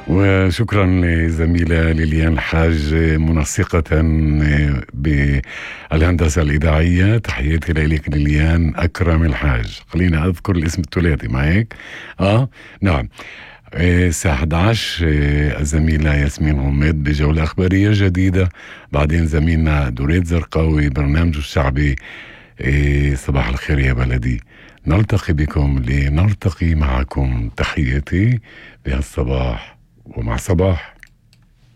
وشكرا لزميلة ليليان الحاج منسقة بالهندسة الإذاعية. تحياتي لك ليليان أكرم الحاج. خلينا أذكر الاسم الثلاثي معك. نعم. الساعة 11 الزميلة ياسمين غماد بجولة أخبارية جديدة. بعدين زميلنا دوريت زرقاوي برنامجه الشعبي صباح الخير يا بلدي. نلتقي بكم لنرتقي معكم. تحياتي بهالصباح ومع صباح.